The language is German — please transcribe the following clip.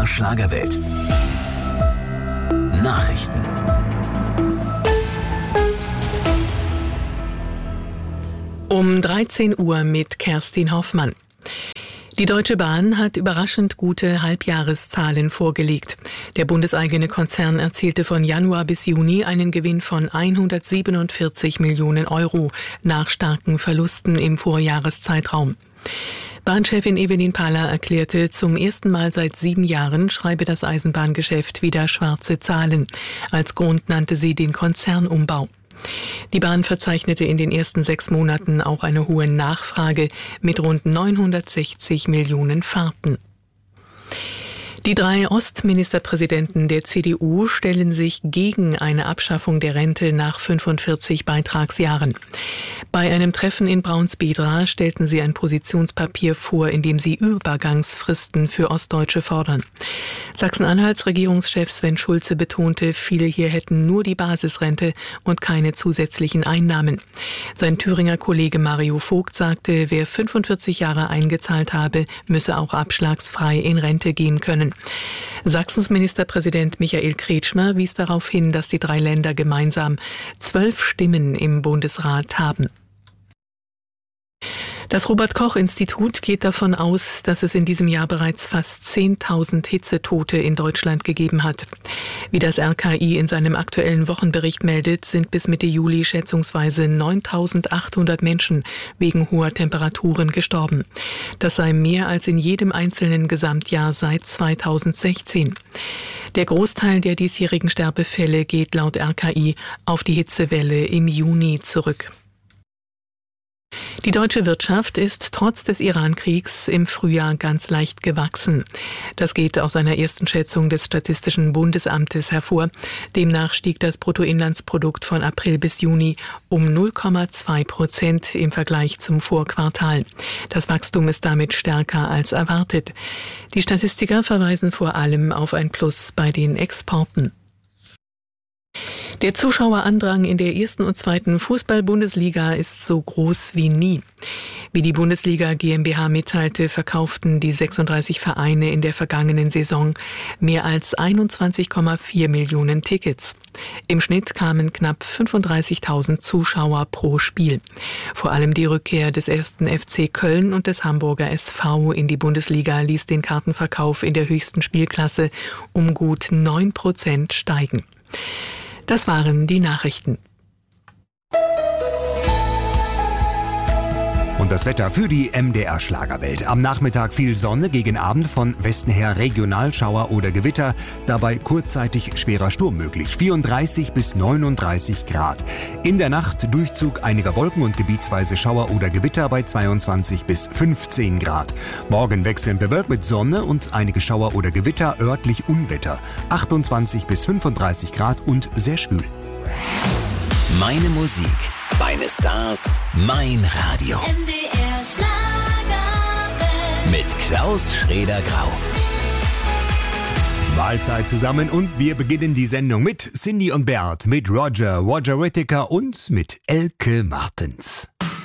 Schlagerwelt. Nachrichten. Um 13 Uhr mit Kerstin Hoffmann. Die Deutsche Bahn hat überraschend gute Halbjahreszahlen vorgelegt. Der bundeseigene Konzern erzielte von Januar bis Juni einen Gewinn von 147 Millionen Euro nach starken Verlusten im Vorjahreszeitraum. Bahnchefin Evelyn Paller erklärte, zum ersten Mal seit 7 Jahren schreibe das Eisenbahngeschäft wieder schwarze Zahlen. Als Grund nannte sie den Konzernumbau. Die Bahn verzeichnete in den ersten 6 Monaten auch eine hohe Nachfrage mit rund 960 Millionen Fahrten. Die 3 Ostministerpräsidenten der CDU stellen sich gegen eine Abschaffung der Rente nach 45 Beitragsjahren. Bei einem Treffen in Braunsbedra stellten sie ein Positionspapier vor, in dem sie Übergangsfristen für Ostdeutsche fordern. Sachsen-Anhalts Regierungschef Sven Schulze betonte, viele hier hätten nur die Basisrente und keine zusätzlichen Einnahmen. Sein Thüringer Kollege Mario Vogt sagte, wer 45 Jahre eingezahlt habe, müsse auch abschlagsfrei in Rente gehen können. Sachsens Ministerpräsident Michael Kretschmer wies darauf hin, dass die 3 Länder gemeinsam 12 Stimmen im Bundesrat haben. Das Robert-Koch-Institut geht davon aus, dass es in diesem Jahr bereits fast 10.000 Hitzetote in Deutschland gegeben hat. Wie das RKI in seinem aktuellen Wochenbericht meldet, sind bis Mitte Juli schätzungsweise 9.800 Menschen wegen hoher Temperaturen gestorben. Das sei mehr als in jedem einzelnen Gesamtjahr seit 2016. Der Großteil der diesjährigen Sterbefälle geht laut RKI auf die Hitzewelle im Juni zurück. Die deutsche Wirtschaft ist trotz des Iran-Kriegs im Frühjahr ganz leicht gewachsen. Das geht aus einer ersten Schätzung des Statistischen Bundesamtes hervor. Demnach stieg das Bruttoinlandsprodukt von April bis Juni um 0,2% im Vergleich zum Vorquartal. Das Wachstum ist damit stärker als erwartet. Die Statistiker verweisen vor allem auf ein Plus bei den Exporten. Der Zuschauerandrang in der 1. und 2. Fußball-Bundesliga ist so groß wie nie. Wie die Bundesliga GmbH mitteilte, verkauften die 36 Vereine in der vergangenen Saison mehr als 21,4 Millionen Tickets. Im Schnitt kamen knapp 35.000 Zuschauer pro Spiel. Vor allem die Rückkehr des 1. FC Köln und des Hamburger SV in die Bundesliga ließ den Kartenverkauf in der höchsten Spielklasse um gut 9% steigen. Das waren die Nachrichten. Und das Wetter für die MDR Schlagerwelt. Am Nachmittag viel Sonne, gegen Abend von Westen her Regionalschauer oder Gewitter. Dabei kurzzeitig schwerer Sturm möglich. 34 bis 39 Grad. In der Nacht Durchzug einiger Wolken und gebietsweise Schauer oder Gewitter bei 22 bis 15 Grad. Morgen wechselnd bewölkt mit Sonne und einige Schauer oder Gewitter, örtlich Unwetter. 28 bis 35 Grad und sehr schwül. Meine Musik, meine Stars, mein Radio. MDR Schlagerwelt. Mit Klaus Schraeder-Grau. Mahlzeit zusammen und wir beginnen die Sendung mit Cindy und Bert, mit Roger Whittaker und mit Elke Martens.